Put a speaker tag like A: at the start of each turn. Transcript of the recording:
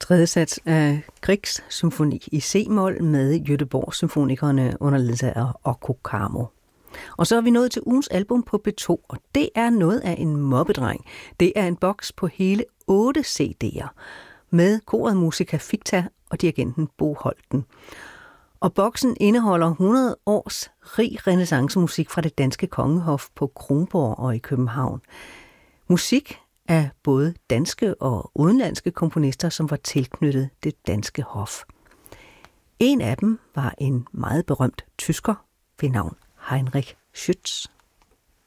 A: Tredje sats af Griegs symfoni i C-mol med Göteborg Symfonikerne under ledelse af Occo Carmo. Og så er vi nået til ugens album på P2, og det er noget af en mobbedreng. Det er en boks på hele 8 CD'er med koret Musica Ficta og dirigenten Bo Holten. Og boksen indeholder 100 års rig renæssancemusik fra det danske kongehof på Kronborg og i København. Musik af både danske og udenlandske komponister, som var tilknyttet det danske hof. En af dem var en meget berømt tysker ved navn Heinrich Schütz.